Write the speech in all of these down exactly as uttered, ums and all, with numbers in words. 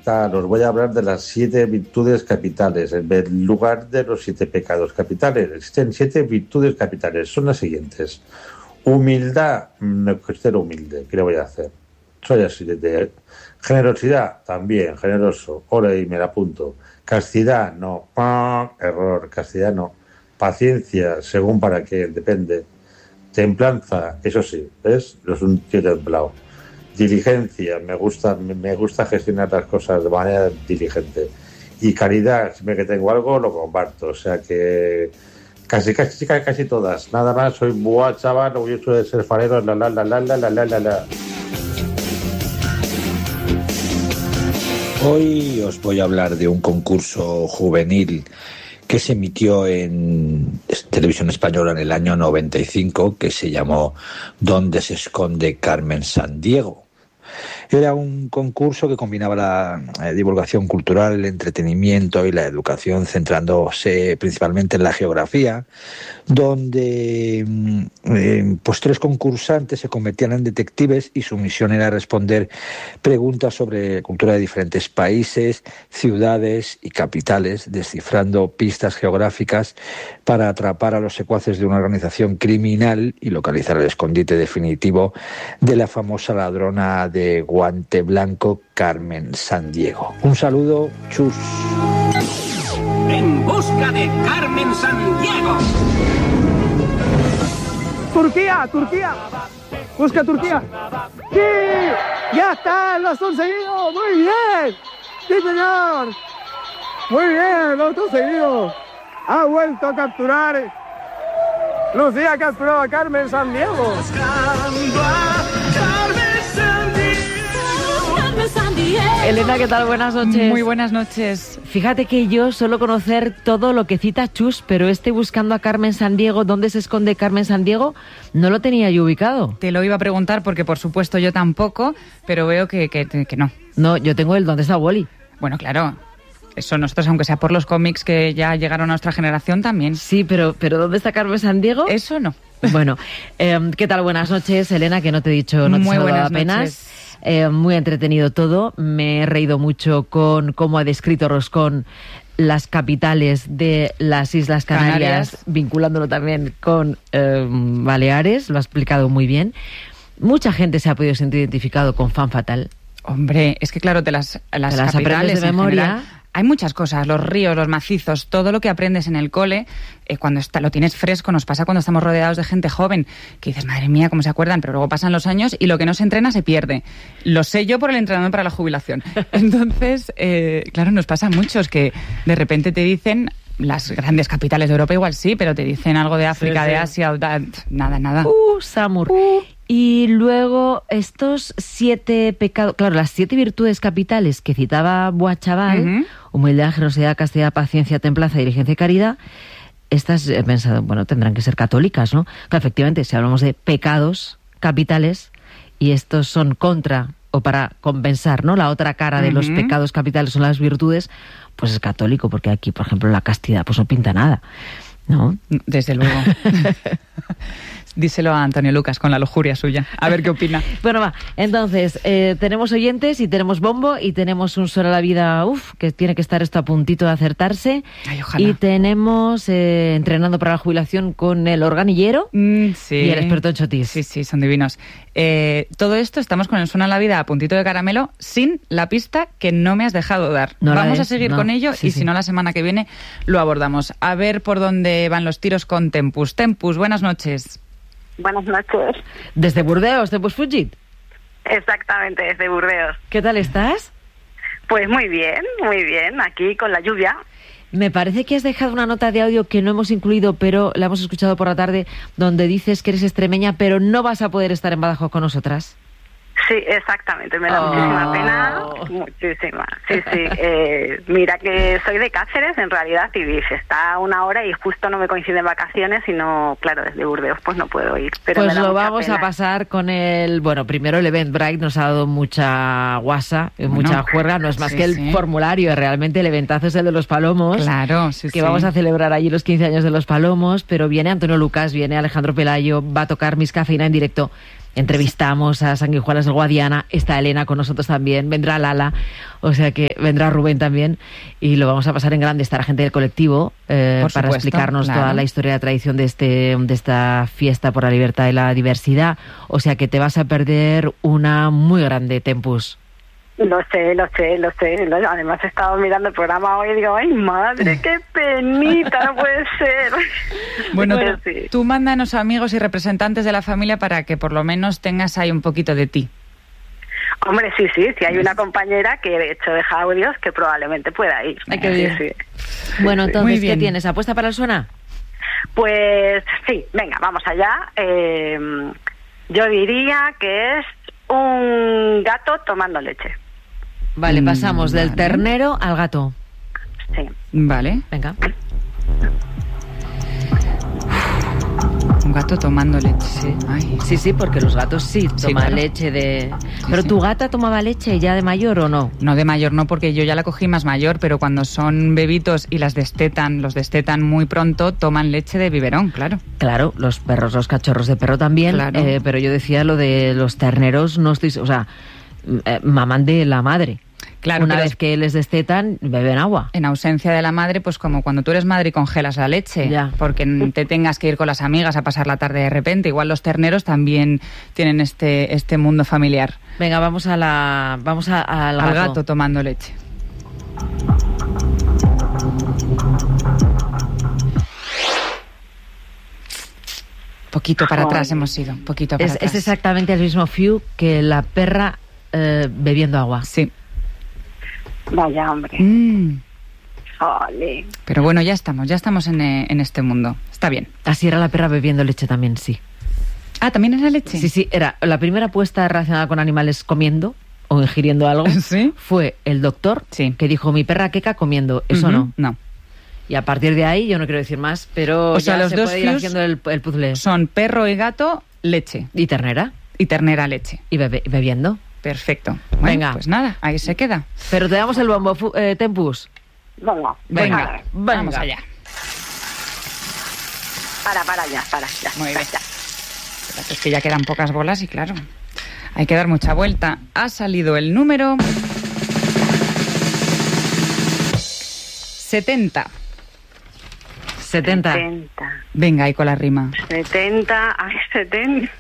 tal, os voy a hablar de las siete virtudes capitales, en lugar de los siete pecados capitales. Existen siete virtudes capitales, son las siguientes. Humildad, me considero humilde, ¿qué le voy a hacer? Soy así de... Generosidad, también, generoso, ahora y me la apunto. Castidad, no, ¡pam! Error, castidad no. Paciencia, según para qué, depende. Templanza, eso sí, ¿ves? No es un tío templado. Diligencia, me gusta, me gusta gestionar las cosas de manera diligente. Y caridad, siempre que tengo algo lo comparto, o sea que casi casi casi todas. Nada más, soy buah chaval, orgulloso de ser farero, la la la la la la la la la. Hoy os voy a hablar de un concurso juvenil que se emitió en Televisión Española en el año noventa y cinco, que se llamó ¿Dónde se esconde Carmen Sandiego? Era un concurso que combinaba la eh, divulgación cultural, el entretenimiento y la educación, centrándose principalmente en la geografía, donde eh, pues tres concursantes se convertían en detectives y su misión era responder preguntas sobre cultura de diferentes países, ciudades y capitales, descifrando pistas geográficas para atrapar a los secuaces de una organización criminal y localizar el escondite definitivo de la famosa ladrona de guante blanco, Carmen Sandiego. Un saludo, chus. En busca de Carmen Sandiego. Turquía, Turquía. Busca Turquía. ¡Sí! ¡Ya está! ¡Lo has conseguido! ¡Muy bien! ¡Sí, señor! ¡Muy bien! ¡Lo has conseguido! Ha vuelto a capturar. Lucía capturó a Carmen Sandiego. Elena, ¿qué tal? Buenas noches. Muy buenas noches. Fíjate que yo suelo conocer todo lo que cita Chus, pero este buscando a Carmen Sandiego, ¿dónde se esconde Carmen Sandiego? No lo tenía yo ubicado. Te lo iba a preguntar porque, por supuesto, yo tampoco, pero veo que, que, que no. No, yo tengo el ¿dónde está Wally? Bueno, claro. Eso nosotros, aunque sea por los cómics que ya llegaron a nuestra generación, también. Sí, pero, pero ¿dónde está Carmen Sandiego? Eso no. Bueno, eh, ¿qué tal? Buenas noches, Elena, que no te he dicho, no te he saludado apenas. Eh, muy entretenido todo. Me he reído mucho con cómo ha descrito Roscón las capitales de las Islas Canarias, Canarias. vinculándolo también con eh, Baleares. Lo ha explicado muy bien. Mucha gente se ha podido sentir identificado con Femme Fatale. Hombre, es que claro, de las, las, las capitales de en memoria. General, hay muchas cosas, los ríos, los macizos, todo lo que aprendes en el cole, eh, cuando está, lo tienes fresco, nos pasa cuando estamos rodeados de gente joven, que dices, madre mía, cómo se acuerdan, pero luego pasan los años y lo que no se entrena se pierde. Lo sé yo por el entrenamiento para la jubilación. Entonces, eh, claro, nos pasa a muchos que de repente te dicen, las grandes capitales de Europa igual sí, pero te dicen algo de África, sí, sí. de Asia, nada, nada. Uh, Samur. Uh. Y luego estos siete pecados, claro, las siete virtudes capitales que citaba Boachaval, uh-huh. humildad, generosidad, castidad, paciencia, templanza, diligencia y caridad, estas he pensado, bueno, tendrán que ser católicas, ¿no? Claro, efectivamente, si hablamos de pecados capitales y estos son contra o para compensar, ¿no? La otra cara de uh-huh. los pecados capitales son las virtudes, pues es católico, porque aquí, por ejemplo, la castidad pues no pinta nada, ¿no? Desde luego. Díselo a Antonio Lucas con la lujuria suya. A ver qué opina. Bueno, va. Entonces, eh, tenemos oyentes y tenemos bombo y tenemos un Sol a la Vida, uff, que tiene que estar esto a puntito de acertarse. Ay, ojalá. Y tenemos eh, entrenando para la jubilación con el organillero mm, sí. y el experto en chotis. Sí, sí, son divinos. Eh, todo esto estamos con el Suena a la Vida a puntito de caramelo sin la pista que no me has dejado dar. No Vamos a seguir no. con ello sí, y sí. si no la semana que viene lo abordamos. A ver por dónde van los tiros con Tempus. Tempus, buenas noches. Buenas noches. Desde Burdeos, Tempus Fugit. Exactamente, desde Burdeos. ¿Qué tal estás? Pues muy bien, muy bien, aquí con la lluvia. Me parece que has dejado una nota de audio que no hemos incluido, pero la hemos escuchado por la tarde, donde dices que eres extremeña, pero no vas a poder estar en Badajoz con nosotras. Sí, exactamente, me da oh. muchísima pena, muchísima. Sí, sí, eh, mira que soy de Cáceres en realidad y se está una hora y justo no me coinciden vacaciones y no, claro, desde Burdeos pues no puedo ir. Pero pues me da lo mucha vamos pena. a pasar con el, bueno, primero el Eventbrite nos ha dado mucha guasa, bueno, mucha juerga, no es más sí, que el sí. formulario, realmente el eventazo es el de los Palomos. Claro, sí, que sí. vamos a celebrar allí los quince años de los Palomos, pero viene Antonio Lucas, viene Alejandro Pelayo, va a tocar Miss Cafeína en directo. entrevistamos a Sanguijuelas del Guadiana, está Elena con nosotros también, vendrá Lala, o sea que vendrá Rubén también, y lo vamos a pasar en grande. Estará gente del colectivo eh, Por para supuesto, explicarnos claro. toda la historia y la tradición de, este, de esta fiesta por la libertad y la diversidad, o sea que te vas a perder una muy grande, Tempus. Lo sé, lo sé, lo sé. Lo- Además he estado mirando el programa hoy y digo, ¡ay, madre, qué penita! No puede ser. Bueno, Pero tú, sí. tú mándanos amigos y representantes de la familia para que por lo menos tengas ahí un poquito de ti. Hombre, sí, sí, sí hay una compañera que de hecho deja audios que probablemente pueda ir. Ay, qué Sí, bien. sí. Bueno, Muy entonces, bien. ¿qué tienes? ¿Apuesta para el Suena? Pues sí, venga, vamos allá. Eh, yo diría que es un gato tomando leche. Vale, Mm, pasamos del vale. ternero al gato. Sí. Vale. Venga. Un gato tomando leche. Ay. Sí, sí, porque los gatos sí Sí, toman claro. leche de... ¿Pero sí. tu gata tomaba leche ya de mayor o no? No de mayor, no, porque yo ya la cogí más mayor, pero cuando son bebitos y las destetan, los destetan muy pronto, toman leche de biberón, claro. Claro, los perros, los cachorros de perro también, Claro. eh, pero yo decía lo de los terneros, no estoy... O sea, eh, maman de la madre. Claro, Una pero vez es- que les destetan, beben agua. En ausencia de la madre, pues como cuando tú eres madre y congelas la leche, Ya. porque te tengas que ir con las amigas a pasar la tarde de repente. Igual los terneros también tienen este, este mundo familiar. Venga, vamos a la... Vamos a- al Al gato. gato tomando leche. Poquito para Joder. atrás hemos ido, poquito para Es, atrás. es exactamente el mismo fiu que la perra eh, bebiendo agua. Sí. Vaya, hombre. Mm. Ole. Pero bueno, ya estamos, ya estamos en, eh, en este mundo. Está bien. Así era la perra bebiendo leche también, sí. Ah, ¿también es la leche? Sí, sí, era la primera apuesta relacionada con animales comiendo o ingiriendo algo. ¿Sí? Fue el doctor Sí. que dijo, mi perra queca comiendo. Eso Ujú, no. No. Y a partir de ahí, yo no quiero decir más, pero O sea, ya los se dos puede ir fius haciendo el, el puzzle. Son perro y gato, leche. Y ternera. Y ternera, leche. Y bebe- bebiendo. Perfecto. Bueno, Venga. pues nada, ahí se queda. Pero te damos el bombo, fu- eh, Tempus. Venga, Venga, venga. vamos allá. Para, para, ya, para, ya. Muy ya, bien. ya. Es que ya quedan pocas bolas y claro, hay que dar mucha vuelta. Ha salido el número setenta. setenta. setenta. Venga, ahí con la rima. setenta, ay, setenta.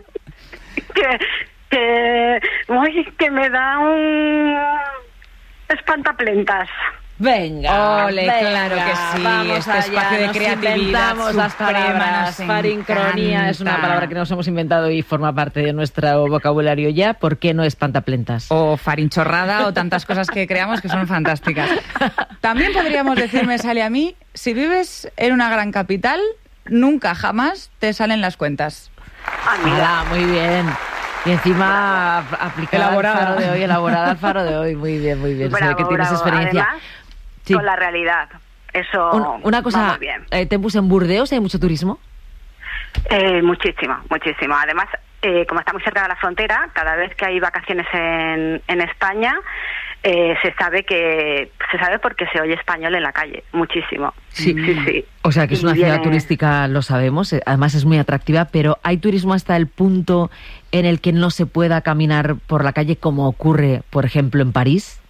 que, que, uy, que me da un espantaplentas. Venga, Ole, venga, claro que sí, vamos este allá, espacio de nos creatividad inventamos las suprema palabras. nos Farincronía es una encanta. palabra que nos hemos inventado y forma parte de nuestro vocabulario ya. ¿Por qué no espantaplentas? O farinchorrada o tantas cosas que creamos que son fantásticas. También podríamos decir, me sale a mí, si vives en una gran capital, nunca jamás te salen las cuentas. Ah, mira. Ala, muy bien. Y encima ap- aplicada Elaborada. al faro de hoy, elaborada al faro de hoy. Muy bien, muy bien. Se ve Bravo, que tienes bravo. experiencia. Además, Sí. con la realidad. Eso Un- una va cosa, muy bien. eh, Tempus, en Burdeos hay mucho turismo. Eh, muchísimo, muchísimo. Además, eh, como está muy cerca de la frontera, cada vez que hay vacaciones en, en España, eh, se sabe que se sabe porque se oye español en la calle, muchísimo. Sí. sí, sí. O sea, que es Y una ciudad viene- turística, lo sabemos, eh, además es muy atractiva, pero ¿hay turismo hasta el punto en el que no se pueda caminar por la calle como ocurre, por ejemplo, en París?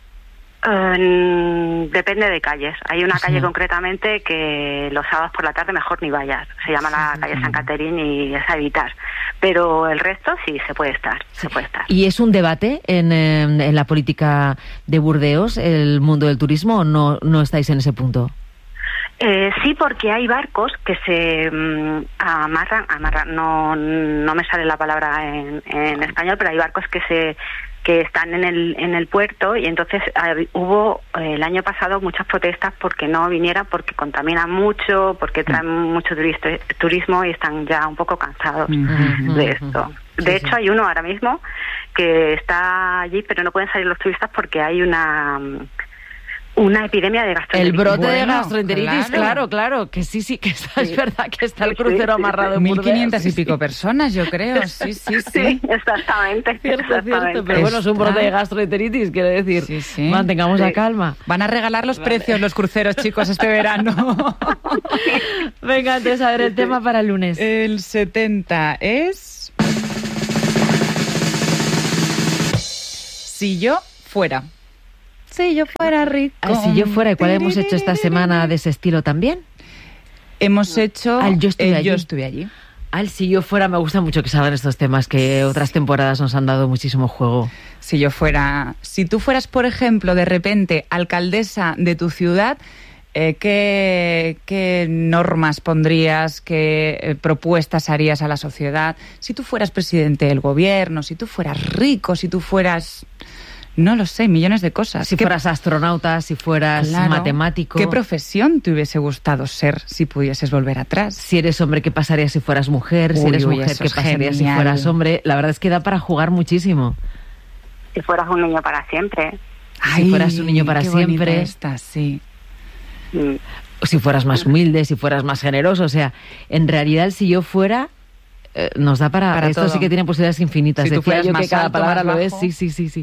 Eh, depende de calles. Hay una Sí. calle concretamente que los sábados por la tarde mejor ni vayas. Se llama la calle San Caterín y es a evitar. Pero el resto sí se puede estar, se puede estar. ¿Y es un debate en, eh, en la política de Burdeos, el mundo del turismo, o no, no estáis en ese punto? Eh, sí, porque hay barcos que se mm, amarran, amarran, no, no me sale la palabra en, en español, pero hay barcos que se que están en el en el puerto y entonces eh, hubo eh, el año pasado muchas protestas porque no vinieran, porque contaminan mucho, porque traen mucho turista, turismo y están ya un poco cansados Ujú. de esto. Sí, De sí. hecho, hay uno ahora mismo que está allí, pero no pueden salir los turistas porque hay una una epidemia de El gastroenteritis. brote de Bueno, gastroenteritis, claro. claro, claro, que sí, sí, que está, es verdad que está el Sí, sí, crucero sí, amarrado en Mil Burdeos. quinientas y sí, pico sí. personas, yo creo. Sí, sí, sí. Sí, exactamente. Cierto, exactamente. cierto, pero bueno, es un brote de gastroenteritis, quiere decir. Sí, sí. Mantengamos la Sí. calma. Van a regalar los precios los cruceros, chicos, este verano. Venga, entonces, a ver, el tema para el lunes. El setenta es... Si yo fuera. Si yo fuera rico. Al Si yo fuera, ¿y cuál hemos hecho esta semana de ese estilo también? Hemos hecho Al Yo estuve el allí. Yo estuve allí. Al Si yo fuera, me gusta mucho que salgan estos temas que otras temporadas nos han dado muchísimo juego. Si yo fuera... Si tú fueras, por ejemplo, de repente alcaldesa de tu ciudad, eh, ¿qué, ¿qué normas pondrías? ¿Qué eh, propuestas harías a la sociedad? Si tú fueras presidente del gobierno, si tú fueras rico, si tú fueras... No lo sé, millones de cosas. Si ¿Qué- fueras astronauta, si fueras Claro. matemático. ¿Qué profesión te hubiese gustado ser si pudieses volver atrás? Si eres hombre, ¿qué pasaría si fueras mujer? Si Uy, eres uy, mujer, eso ¿qué es pasaría si genial. fueras hombre? La verdad es que da para jugar muchísimo. Si fueras un niño para siempre. Si fueras un niño para qué bonita siempre. esta, sí. Mm. O si fueras más humilde, si fueras más generoso. O sea, en realidad, el Si yo fuera, eh, nos da para... Para esto todo. sí que tiene posibilidades infinitas. Si tú Decía fueras yo que más cada alto, palabra más lo es. bajo. Sí, sí, sí, sí.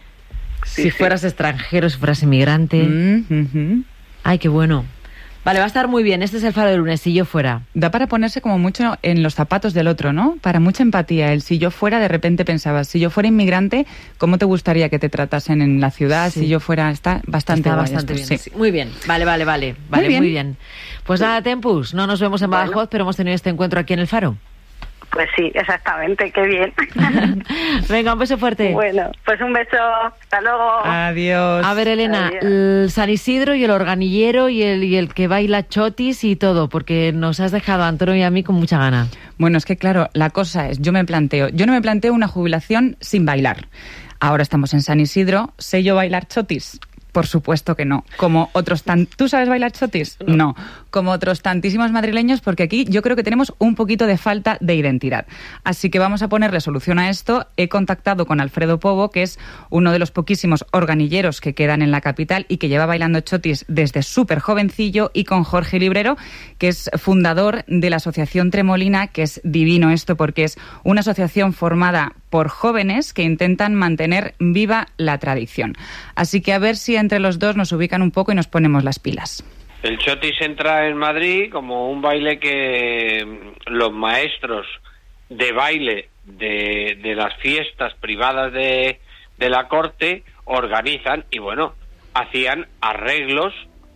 Sí, si sí. fueras extranjero, si fueras inmigrante. Mm, ujú. Ay, qué bueno. Vale, va a estar muy bien. Este es el Faro de lunes. Si yo fuera. Da para ponerse como mucho en los zapatos del otro, ¿no? Para mucha empatía. El si yo fuera, de repente pensabas, si yo fuera inmigrante, ¿cómo te gustaría que te tratasen en la ciudad? Sí. Si yo fuera, está bastante Está guay bastante esto, bien. sí. sí. Muy bien. Vale, vale, vale. Vale, bien. muy bien. Pues nada, Tempus, no nos vemos en Badajoz, Bueno. pero hemos tenido este encuentro aquí en el Faro. Pues sí, exactamente, qué bien. Venga, un beso fuerte. Bueno, pues un beso, hasta luego. Adiós. A ver, Elena, Adiós. el San Isidro y el organillero y el, y el que baila chotis y todo, porque nos has dejado a Antonio y a mí con mucha gana. Bueno, es que claro, la cosa es, yo me planteo, yo no me planteo una jubilación sin bailar. Ahora estamos en San Isidro, ¿sé yo bailar chotis? Por supuesto que no. Como otros tan... ¿Tú sabes bailar chotis? No. Como otros tantísimos madrileños, porque aquí yo creo que tenemos un poquito de falta de identidad. Así que vamos a ponerle solución a esto. He contactado con Alfredo Pobo, que es uno de los poquísimos organilleros que quedan en la capital y que lleva bailando chotis desde súper jovencillo, y con Jorge Librero, que es fundador de la Asociación Tremolina, que es divino esto porque es una asociación formada por jóvenes que intentan mantener viva la tradición. Así que a ver si entre los dos nos ubican un poco y nos ponemos las pilas. El chotis entra en Madrid como un baile que los maestros de baile de, de las fiestas privadas de, de la corte organizan y, bueno, hacían arreglos,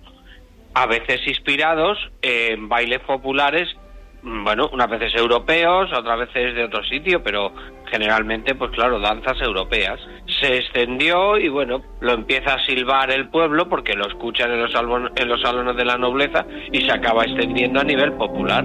a veces inspirados en bailes populares, bueno, unas veces europeos, otras veces de otro sitio, pero generalmente, pues claro, danzas europeas. Se extendió y, bueno, lo empieza a silbar el pueblo porque lo escuchan en los, salon- en los salones de la nobleza y se acaba extendiendo a nivel popular.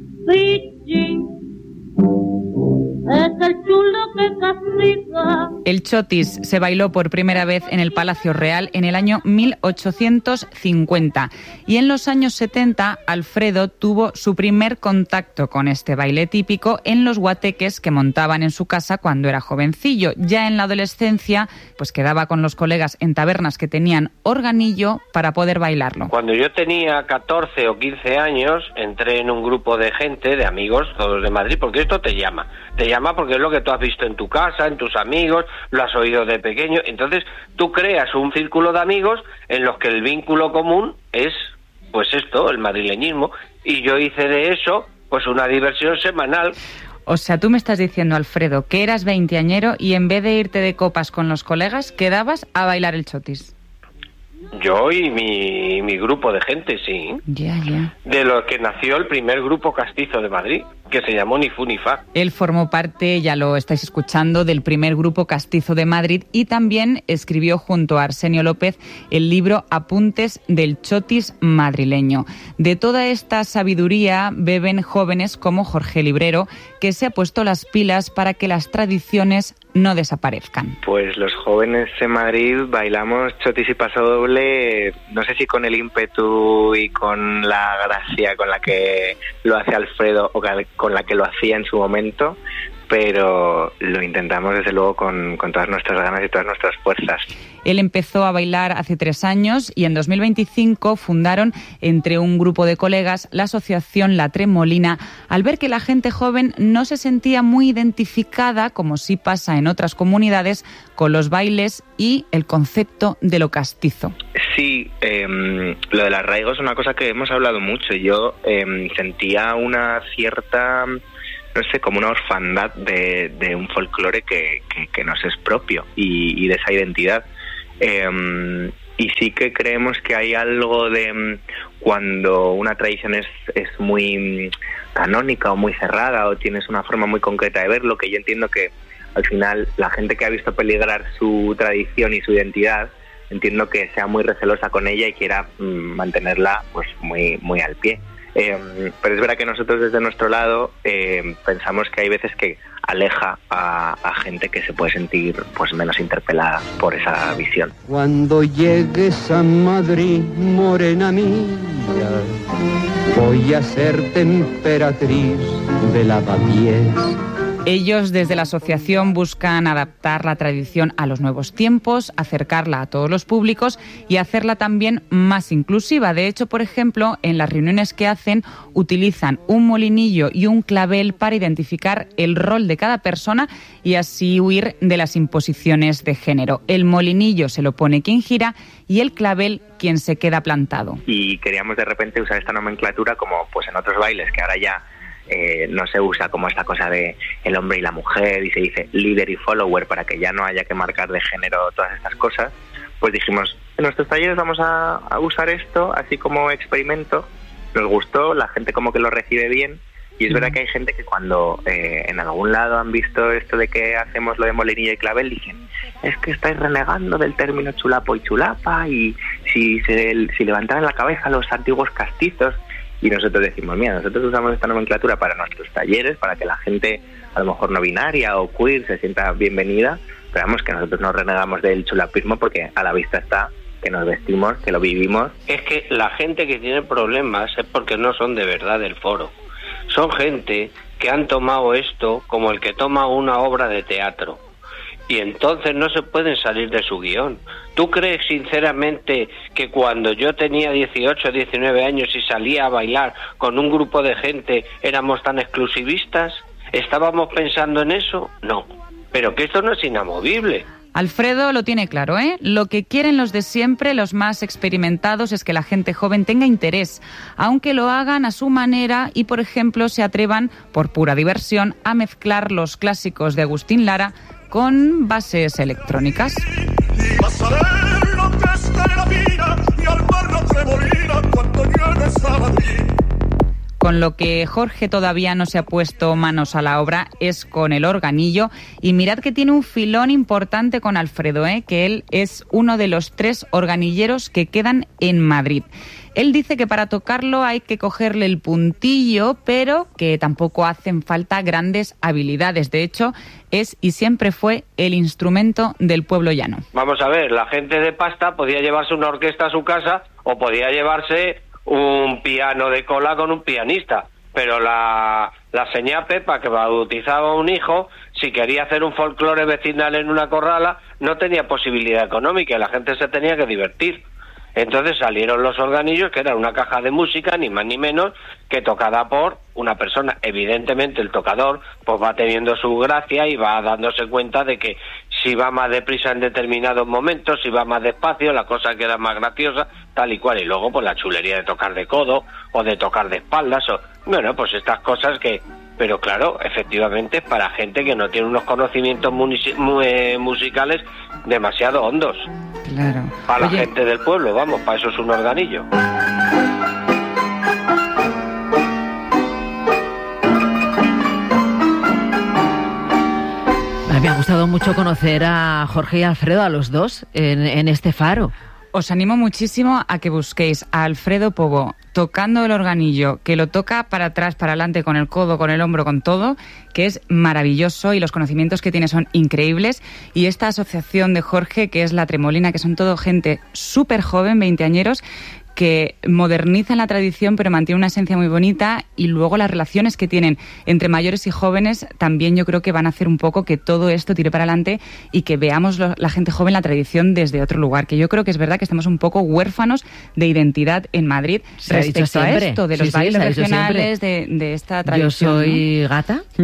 Es el chulo que castiga. El chotis se bailó por primera vez en el Palacio Real en el año mil ochocientos cincuenta y en los años setenta Alfredo tuvo su primer contacto con este baile típico en los guateques que montaban en su casa cuando era jovencillo. Ya en la adolescencia pues quedaba con los colegas en tabernas que tenían organillo para poder bailarlo. Cuando yo tenía catorce o quince años, entré en un grupo de gente, de amigos, todos de Madrid, porque esto te llama. Te llama porque es lo que tú has visto en tu casa, en tus amigos, lo has oído de pequeño. Entonces tú creas un círculo de amigos en los que el vínculo común es, pues esto, el madrileñismo. Y yo hice de eso, pues una diversión semanal. O sea, tú me estás diciendo, Alfredo, que eras veinteañero y en vez de irte de copas con los colegas, quedabas a bailar el chotis. Yo y mi, mi grupo de gente, sí. Ya, ya. De los que nació el primer grupo castizo de Madrid, que se llamó Ni Fu Ni Fa. Él formó parte, ya lo estáis escuchando, del primer grupo castizo de Madrid y también escribió junto a Arsenio López el libro Apuntes del Chotis madrileño. De toda esta sabiduría beben jóvenes como Jorge Librero, que se ha puesto las pilas para que las tradiciones no desaparezcan. Pues los jóvenes en Madrid bailamos chotis y pasodoble, no sé si con el ímpetu y con la gracia con la que lo hace Alfredo o con la que lo hacía en su momento, pero lo intentamos desde luego con, con todas nuestras ganas y todas nuestras fuerzas. Él empezó a bailar hace tres años y en dos mil veinticinco fundaron entre un grupo de colegas la asociación La Tremolina, al ver que la gente joven no se sentía muy identificada, como sí pasa en otras comunidades, con los bailes y el concepto de lo castizo. Sí, eh, lo del arraigo es una cosa que hemos hablado mucho. Yo eh, sentía una cierta... no sé, como una orfandad de, de un folclore que, que, que nos es propio y, y de esa identidad. Eh, y sí que creemos que hay algo de cuando una tradición es, es muy canónica o muy cerrada o tienes una forma muy concreta de verlo, que yo entiendo que al final la gente que ha visto peligrar su tradición y su identidad, entiendo que sea muy recelosa con ella y quiera mmm, mantenerla pues muy, muy al pie. Eh, pero es verdad que nosotros desde nuestro lado eh, pensamos que hay veces que aleja a, a gente que se puede sentir pues menos interpelada por esa visión. Cuando llegues a Madrid, morena mía, voy a ser emperatriz de Lavapiés. Ellos desde la asociación buscan adaptar la tradición a los nuevos tiempos, acercarla a todos los públicos y hacerla también más inclusiva. De hecho, por ejemplo, en las reuniones que hacen utilizan un molinillo y un clavel para identificar el rol de cada persona y así huir de las imposiciones de género. El molinillo se lo pone quien gira y el clavel quien se queda plantado. Y queríamos de repente usar esta nomenclatura como pues en otros bailes que ahora ya Eh, no se usa como esta cosa de el hombre y la mujer y se dice líder y follower para que ya no haya que marcar de género todas estas cosas. Pues dijimos, en nuestros talleres vamos a, a usar esto así como experimento. Nos gustó, la gente como que lo recibe bien y es verdad que hay gente que cuando eh, en algún lado han visto esto de que hacemos lo de molinilla y clavel dicen, es que estáis renegando del término chulapo y chulapa y si, se, si levantaran la cabeza los antiguos castizos. Y nosotros decimos, mira, nosotros usamos esta nomenclatura para nuestros talleres, para que la gente, a lo mejor no binaria o queer, se sienta bienvenida, pero vamos, que nosotros no renegamos del chulapismo porque a la vista está que nos vestimos, que lo vivimos. Es que la gente que tiene problemas es porque no son de verdad del foro. Son gente que han tomado esto como el que toma una obra de teatro. Y entonces no se pueden salir de su guión. ¿Tú crees sinceramente que cuando yo tenía dieciocho, diecinueve años y salía a bailar con un grupo de gente éramos tan exclusivistas? ¿Estábamos pensando en eso? No. Pero que esto no es inamovible. Alfredo lo tiene claro, ¿eh? Lo que quieren los de siempre, los más experimentados, es que la gente joven tenga interés, aunque lo hagan a su manera y, por ejemplo, se atrevan, por pura diversión, a mezclar los clásicos de Agustín Lara con bases electrónicas. Con lo que Jorge todavía no se ha puesto manos a la obra es con el organillo. Y mirad que tiene un filón importante con Alfredo, ¿eh? Que él es uno de los tres organilleros que quedan en Madrid. Él dice que para tocarlo hay que cogerle el puntillo, pero que tampoco hacen falta grandes habilidades. De hecho, es y siempre fue el instrumento del pueblo llano. Vamos a ver, la gente de pasta podía llevarse una orquesta a su casa o podía llevarse un piano de cola con un pianista, pero la, la señá Pepa, que bautizaba a un hijo, si quería hacer un folclore vecinal en una corrala, no tenía posibilidad económica y la gente se tenía que divertir. Entonces salieron los organillos, que eran una caja de música, ni más ni menos, que tocada por una persona. Evidentemente el tocador pues va teniendo su gracia y va dándose cuenta de que si va más deprisa en determinados momentos, si va más despacio, la cosa queda más graciosa, tal y cual. Y luego pues la chulería de tocar de codo o de tocar de espaldas. O bueno, pues estas cosas que... Pero claro, efectivamente, para gente que no tiene unos conocimientos munici- mu- eh, musicales demasiado hondos. Claro. Para Oye, la gente del pueblo, vamos, para eso es un organillo. Me ha gustado mucho conocer a Jorge y Alfredo, a los dos, en, en este faro. Os animo muchísimo a que busquéis a Alfredo Pobo tocando el organillo, que lo toca para atrás, para adelante, con el codo, con el hombro, con todo, que es maravilloso y los conocimientos que tiene son increíbles. Y esta asociación de Jorge, que es La Tremolina, que son todo gente súper joven, veinteañeros, que modernizan la tradición pero mantienen una esencia muy bonita, y luego las relaciones que tienen entre mayores y jóvenes también yo creo que van a hacer un poco que todo esto tire para adelante y que veamos lo, la gente joven la tradición desde otro lugar, que yo creo que es verdad que estamos un poco huérfanos de identidad en Madrid se respecto a esto, de los sí, bailes sí, regionales, de, de esta tradición. Yo soy ¿no? gata. Uh-huh.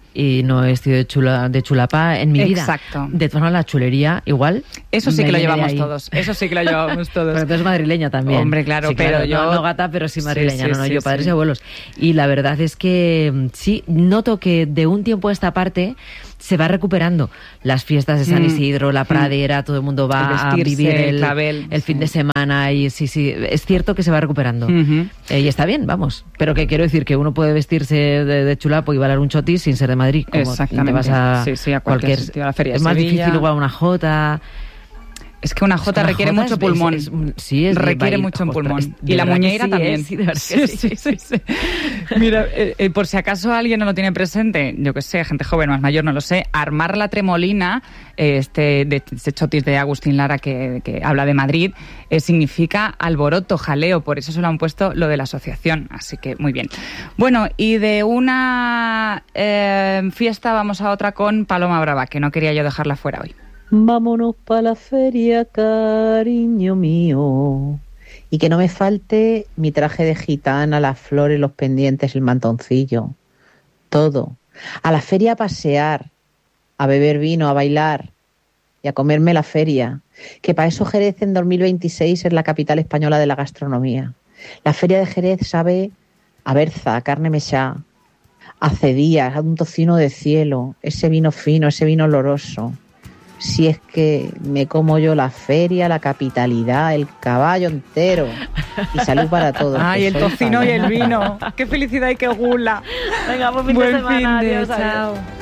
y no he vestido de, chula, de chulapa en mi vida. Exacto. De todas maneras, la chulería, igual. Eso sí que lo llevamos todos. Eso sí que lo llevamos todos. Pero tú eres madrileña también. Hombre, claro, sí, pero claro, yo. No, no gata, pero sí madrileña. Sí, sí, no, no, sí, yo padres sí. y abuelos. Y la verdad es que sí, noto que de un tiempo a esta parte se va recuperando las fiestas de San Isidro, la pradera, todo el mundo va a vivir el, clavel, el sí. fin de semana y sí, sí, es cierto que se va recuperando. Uh-huh. Eh, y está bien, vamos. Pero que quiero decir que uno puede vestirse de, de chulapo y bailar un chotis sin ser de Madrid. Como Exactamente. te vas a, sí, sí, a cualquier, cualquier sitio, a la feria de Es más Sevilla. difícil igual una jota. Es que una jota es que una requiere jota mucho es, pulmón. Es, es, sí, es requiere bail, mucho un pulmón. Es, y la muñeira sí, también. Es, sí, de verdad que sí. sí, sí, sí. Mira, eh, eh, por si acaso alguien no lo tiene presente, yo que sé, gente joven o más mayor, no lo sé, armar la tremolina, eh, este, de, este chotis de Agustín Lara que, que habla de Madrid, eh, significa alboroto, jaleo, por eso se lo han puesto lo de la asociación, así que muy bien. Bueno, y de una eh, fiesta vamos a otra con Paloma Brava, que no quería yo dejarla fuera hoy. Vámonos pa' la feria, cariño mío. Y que no me falte mi traje de gitana, las flores, los pendientes, el mantoncillo. Todo. A la feria a pasear, a beber vino, a bailar y a comerme la feria. Que para eso Jerez en dos mil veintiséis es la capital española de la gastronomía. La feria de Jerez sabe a berza, a carne mechá, a cedillas, a un tocino de cielo, ese vino fino, ese vino oloroso. Si es que me como yo la feria, la capitalidad, el caballo entero. Y salud para todos. Ay, el tocino y el vino. ¡Qué felicidad y qué gula! Venga, buen fin Buen de semana. fin de, Adiós, chao. adiós.